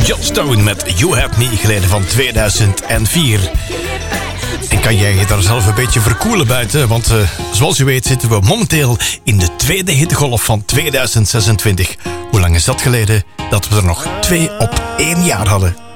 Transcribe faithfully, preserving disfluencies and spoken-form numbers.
John Stone met You Had Me, geleden van tweeduizend vier. En kan jij je daar zelf een beetje verkoelen buiten? Want uh, zoals u weet zitten we momenteel in de tweede hittegolf van tweeduizend zesentwintig. Hoe lang is dat geleden dat we er nog twee op één jaar hadden?